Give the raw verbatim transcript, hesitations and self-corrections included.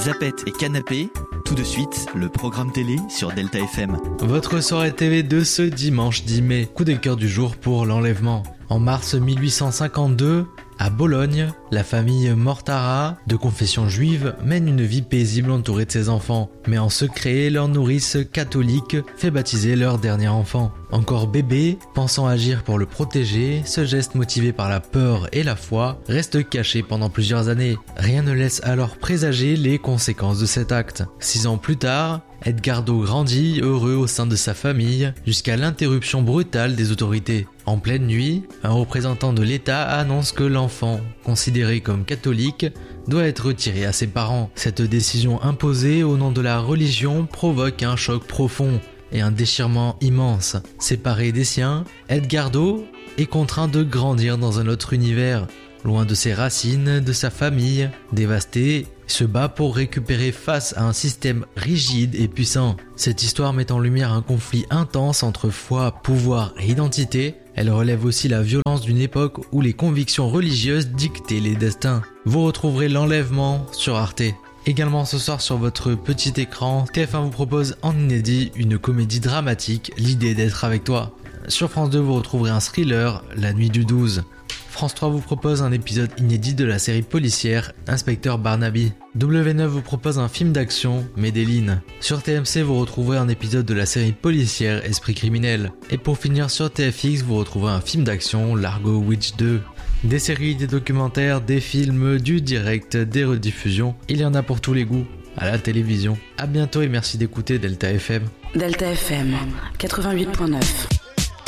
Zapette et Canapé. Tout de suite, le programme télé sur Delta F M. Votre soirée T V de ce dimanche dix mai. Coup de cœur du jour pour l'enlèvement. En mars mille huit cent cinquante-deux, à Bologne, la famille Mortara, de confession juive, mène une vie paisible entourée de ses enfants. Mais en secret, leur nourrice catholique fait baptiser leur dernier enfant. Encore bébé, pensant agir pour le protéger, ce geste motivé par la peur et la foi reste caché pendant plusieurs années. Rien ne laisse alors présager les conséquences de cet acte. Six ans plus tard, Edgardo grandit heureux au sein de sa famille jusqu'à l'interruption brutale des autorités. En pleine nuit, un représentant de l'État annonce que l'enfant, considéré comme catholique, doit être retiré à ses parents. Cette décision imposée au nom de la religion provoque un choc profond et un déchirement immense. Séparé des siens, Edgardo est contraint de grandir dans un autre univers, loin de ses racines, de sa famille, dévasté, se bat pour récupérer face à un système rigide et puissant. Cette histoire met en lumière un conflit intense entre foi, pouvoir et identité. Elle relève aussi la violence d'une époque où les convictions religieuses dictaient les destins. Vous retrouverez l'enlèvement sur Arte. Également ce soir sur votre petit écran, T F un vous propose en inédit une comédie dramatique, L'idée d'être avec toi. Sur France deux, vous retrouverez un thriller, La nuit du douze. France trois vous propose un épisode inédit de la série policière Inspecteur Barnaby. W neuf vous propose un film d'action, Medellin. Sur T M C, vous retrouverez un épisode de la série policière Esprit criminel. Et pour finir sur T F X, vous retrouverez un film d'action, Largo Witch deux. Des séries, des documentaires, des films, du direct, des rediffusions, il y en a pour tous les goûts à la télévision. A bientôt et merci d'écouter Delta F M. Delta F M quatre-vingt-huit virgule neuf.